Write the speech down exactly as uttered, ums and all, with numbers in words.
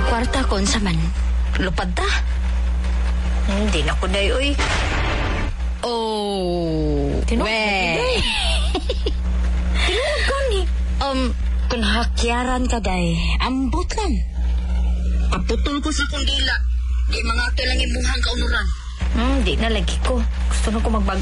kwarta kon sa man. Lupad ta. Hindi na ko day, uy. Oh. Tinuod we. na, day. Tinuod ka ni. Um, kung hakyaran ka, day, ambot lang. Kaputol ko sa kundila. Di mga ito lang imuhang kaunuran. Hmm, di na lagi ko. Gusto na ko magbag